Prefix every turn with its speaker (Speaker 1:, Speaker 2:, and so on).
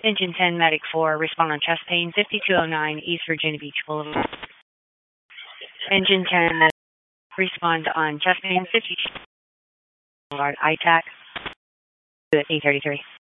Speaker 1: Engine 10, Medic 4, respond on chest pain, 5209 East Virginia Beach Boulevard. Engine 10, respond on chest pain, 52 Boulevard, ITAC, 833.